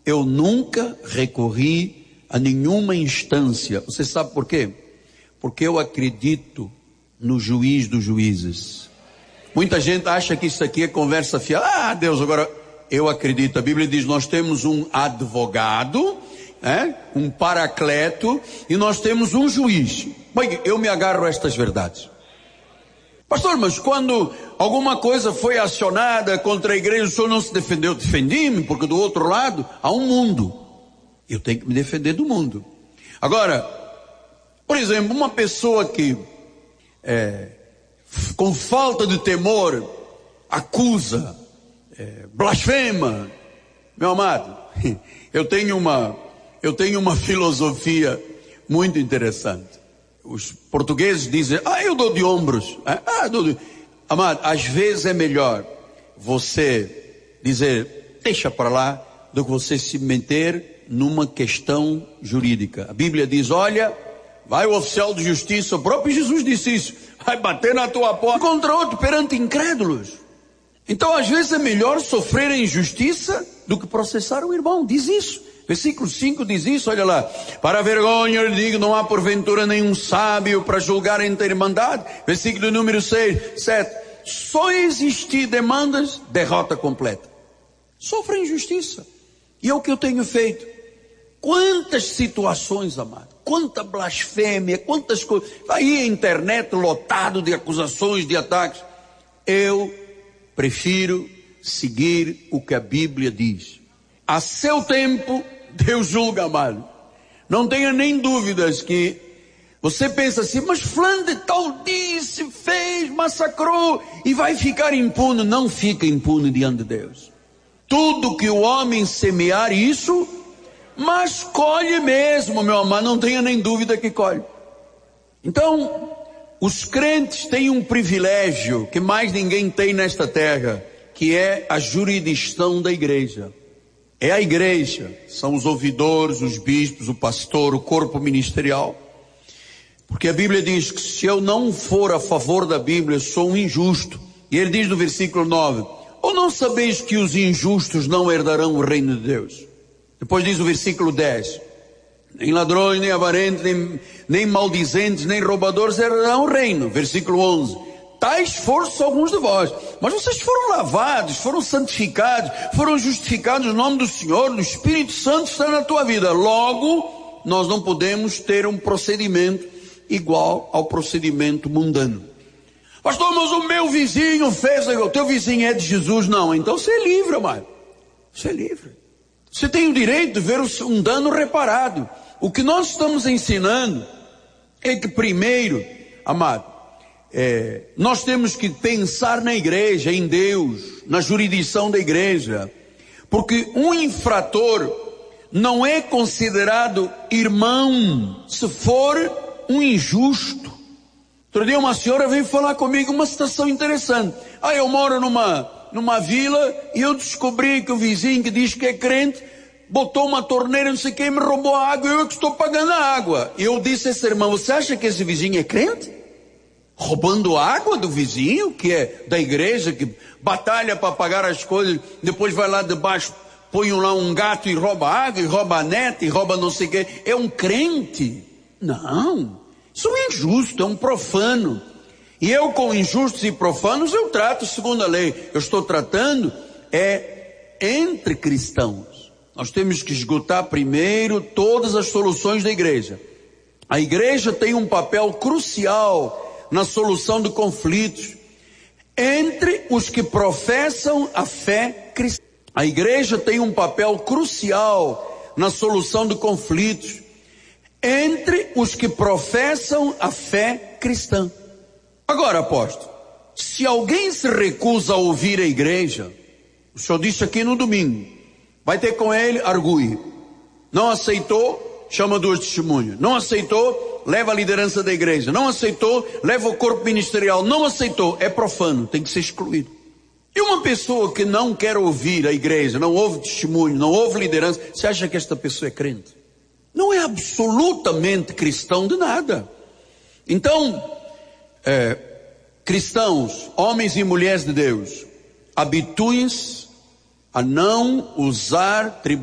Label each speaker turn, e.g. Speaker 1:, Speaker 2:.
Speaker 1: eu nunca recorri a nenhuma instância. Você sabe por quê? Porque eu acredito no juiz dos juízes. Muita gente acha que isso aqui é conversa fiada. Ah, Deus, agora eu acredito. A Bíblia diz, nós temos um advogado, um paracleto, e nós temos um juiz. Bem, eu me agarro a estas verdades. Pastor, mas quando alguma coisa foi acionada contra a igreja, o senhor não se defendeu? Defendi-me, porque do outro lado há um mundo. Eu tenho que me defender do mundo. Agora, por exemplo, uma pessoa que com falta de temor acusa, blasfema, meu amado, eu tenho uma filosofia muito interessante. Os portugueses dizem, eu dou de ombros. Amado, às vezes é melhor você dizer, deixa para lá, do que você se meter numa questão jurídica. A Bíblia diz, olha, vai o oficial de justiça, o próprio Jesus disse isso, vai bater na tua porta contra outro perante incrédulos. Então às vezes é melhor sofrer a injustiça do que processar o irmão, diz isso. Versículo 5 diz isso, olha lá. Para a vergonha eu lhe digo, não há porventura nenhum sábio para julgar entre a irmandade. Versículo número 7. Só existir demandas, derrota completa. Sofre injustiça. E é o que eu tenho feito. Quantas situações, amado. Quanta blasfêmia, quantas coisas. Aí a internet lotado de acusações, de ataques. Eu prefiro seguir o que a Bíblia diz. A seu tempo, Deus julga, amado. Não tenha nem dúvidas que você pensa assim, mas fulano de tal disse, fez, massacrou e vai ficar impune. Não fica impune diante de Deus. Tudo que o homem semear, isso, mas colhe mesmo, meu amado. Não tenha nem dúvida que colhe. Então, os crentes têm um privilégio que mais ninguém tem nesta terra, que é a jurisdição da igreja. É a igreja, são os ouvidores, os bispos, o pastor, o corpo ministerial. Porque a Bíblia diz que se eu não for a favor da Bíblia, sou um injusto. E ele diz no versículo 9, ou não sabeis que os injustos não herdarão o reino de Deus? Depois diz o versículo 10, nem ladrões, nem avarentos, nem maldizentes, nem roubadores herdarão o reino. Versículo 11, tais foram alguns de vós, mas vocês foram lavados, foram santificados, foram justificados no nome do Senhor, o Espírito Santo está na tua vida. Logo, nós não podemos ter um procedimento igual ao procedimento mundano. Pastor, mas o meu vizinho fez, o teu vizinho é de Jesus? Não, então você é livre, amado. Você é livre. Você tem o direito de ver um dano reparado. O que nós estamos ensinando é que primeiro, amado, nós temos que pensar na igreja, em Deus, na jurisdição da igreja, porque um infrator não é considerado irmão se for um injusto. Outro dia uma senhora veio falar comigo uma situação interessante. Eu moro numa vila e eu descobri que o vizinho que diz que é crente botou uma torneira, não sei o que, me roubou a água, eu é que estou pagando a água. E eu disse a essa irmã, você acha que esse vizinho é crente? Roubando água do vizinho, que é da igreja, que batalha para pagar as coisas, depois vai lá debaixo, põe lá um gato e rouba água, e rouba a neta, e rouba não sei o que. É um crente? Não, isso é injusto, é um profano. E eu com injustos e profanos eu trato segundo a lei. Eu estou tratando entre cristãos. Nós temos que esgotar primeiro todas as soluções da igreja. A igreja tem um papel crucial na solução de conflitos entre os que professam a fé cristã. A igreja tem um papel crucial na solução de conflitos entre os que professam a fé cristã. Agora, apóstolo, se alguém se recusa a ouvir a igreja, o senhor disse aqui no domingo, vai ter com ele, argue. Não aceitou, chama duas testemunhas. Não aceitou, leva a liderança da igreja. Não aceitou, leva o corpo ministerial. Não aceitou, é profano, tem que ser excluído. E uma pessoa que não quer ouvir a igreja, não ouve testemunho, não ouve liderança, você acha que esta pessoa é crente? Não é absolutamente cristão de nada. Então, cristãos, homens e mulheres de Deus, habituem-se a não usar tribunais